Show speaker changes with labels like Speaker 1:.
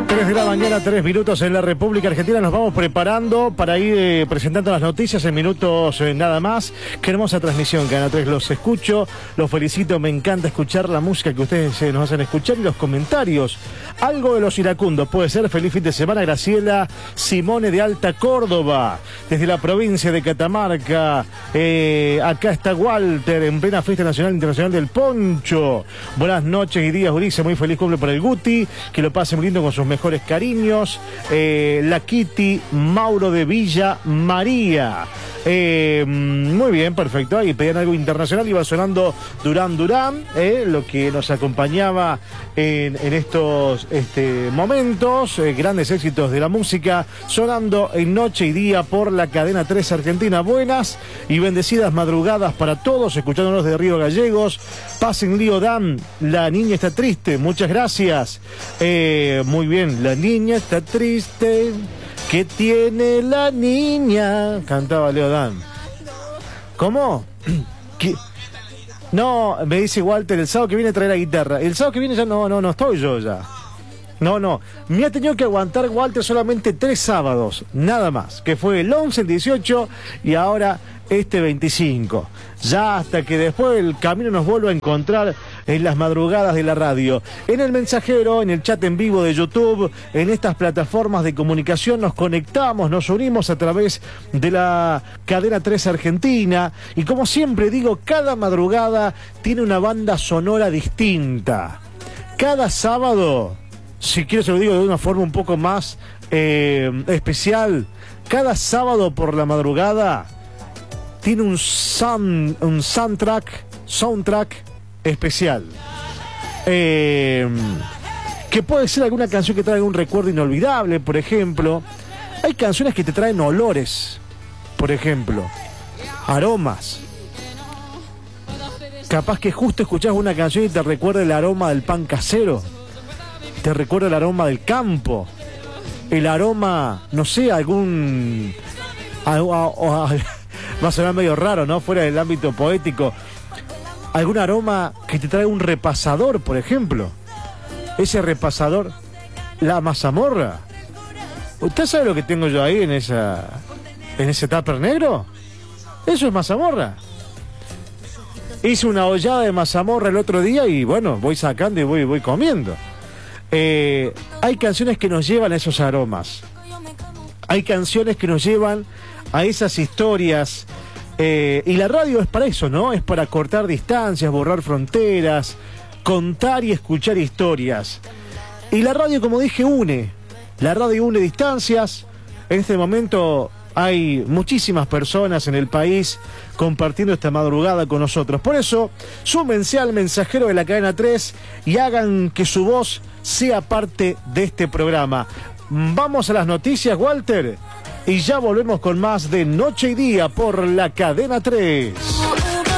Speaker 1: 3 de la mañana, 3 minutos en la República Argentina. Nos vamos preparando para ir presentando las noticias en minutos nada más. Qué hermosa transmisión, Canal 3. Los escucho, los felicito. Me encanta escuchar la música que ustedes nos hacen escuchar y los comentarios. Algo de los iracundos puede ser. Feliz fin de semana, Graciela Simone de Alta Córdoba, desde la provincia de Catamarca. Acá está Walter en plena Fiesta Nacional Internacional del Poncho. Buenas noches y días, Ulises. Muy feliz cumple por el Guti. Que lo pase muy lindo con sus mejores cariños. La Kitty Mauro de Villa María. Muy bien, perfecto. Ahí pedían algo internacional, iba sonando Durán Durán, lo que nos acompañaba en estos momentos, grandes éxitos de la música, sonando en noche y día por la cadena 3 Argentina. Buenas y bendecidas madrugadas para todos, escuchándonos de Río Gallegos. Pasen lío, Dan, la niña está triste, muchas gracias. Muy bien, la niña está triste. ¿Qué tiene la niña? Cantaba Leodán. ¿Cómo? ¿Qué? No, me dice Walter, el sábado que viene trae la guitarra. El sábado que viene ya no estoy yo ya. No. Me ha tenido que aguantar Walter solamente 3 sábados, nada más. Que fue el 11, el 18 y ahora este 25. Ya hasta que después el camino nos vuelva a encontrar en las madrugadas de la radio. En el mensajero, en el chat en vivo de YouTube, en estas plataformas de comunicación nos conectamos, nos unimos a través de la cadena 3 Argentina. Y como siempre digo, cada madrugada tiene una banda sonora distinta. Cada sábado, si quiero se lo digo de una forma un poco más especial, cada sábado por la madrugada tiene un soundtrack especial. Que puede ser alguna canción que traiga un recuerdo inolvidable, por ejemplo. Hay canciones que te traen olores, por ejemplo, aromas. Capaz que justo escuchás una canción y te recuerda el aroma del pan casero, te recuerda el aroma del campo, el aroma, no sé, algún... Va a sonar medio raro, ¿no? Fuera del ámbito poético. Algún aroma que te trae un repasador, por ejemplo. Ese repasador, la mazamorra. ¿Usted sabe lo que tengo yo ahí en ese tupper negro? Eso es mazamorra. Hice una ollada de mazamorra el otro día y bueno, voy sacando y voy comiendo. Hay canciones que nos llevan a esos aromas. Hay canciones que nos llevan a esas historias, y la radio es para eso, ¿no? Es para cortar distancias, borrar fronteras, contar y escuchar historias. Y la radio, como dije, une. La radio une distancias. En este momento hay muchísimas personas en el país compartiendo esta madrugada con nosotros. Por eso, súmense al mensajero de la cadena 3 y hagan que su voz sea parte de este programa. Vamos a las noticias, Walter. Y ya volvemos con más de Noche y Día por la cadena 3.